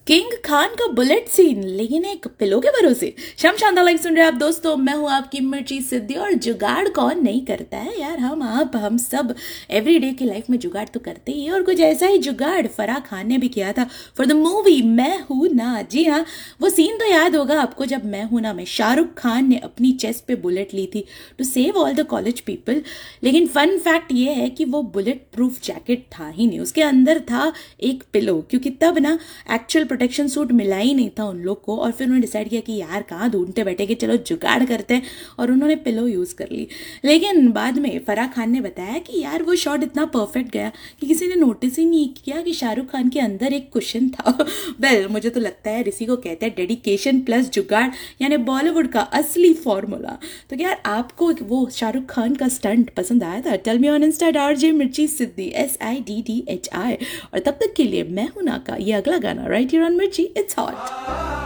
King Khan का bullet scene लेकिन एक पिलो के भरोसे। शम शानदार लाइफ सुन रहे हैं आप दोस्तों, मैं हूं आपकी मिर्ची सिद्धि। और जुगाड़ कौन नहीं करता है यार, हम सब एवरीडे की लाइफ में जुगाड़ तो करते ही है। और कुछ ऐसा ही जुगाड़ फराह खान ने भी किया था फॉर द मूवी मैं हूं ना। जी हाँ, वो सीन तो याद होगा आपको जब मैं हूं ना में शाहरुख खान ने अपनी चेस्ट पे बुलेट ली थी to save all the college people. लेकिन फन फैक्ट ये है कि वो बुलेट प्रूफ जैकेट था ही नहीं, उसके अंदर था एक पिलो, क्योंकि तब ना एक्चुअल प्रोटेक्शन सूट मिला ही नहीं था उन लोग को। और फिर उन्होंने डिसाइड किया कि यार कहाँ ढूंढते बैठे, कि चलो जुगाड़ करते हैं, और उन्होंने पिलो यूज़ कर ली। लेकिन बाद में फराह खान ने बताया कि यार वो शॉट इतना परफेक्ट गया कि किसी ने नोटिस ही नहीं किया कि शाहरुख खान के अंदर एक कुशन था। वेल, मुझे तो लगता है इसी को कहते हैं डेडिकेशन प्लस जुगाड़, यानी बॉलीवुड का असली फॉर्मूला। तो यार आपको वो शाहरुख खान का स्टंट पसंद आया था? Tell me on Insta RJ मिर्ची सिद्धि SIDDHI। और तब तक के लिए मैं हूं ना का ये अगला गाना राइट हियर ऑन मिर्ची, इट्स हॉट।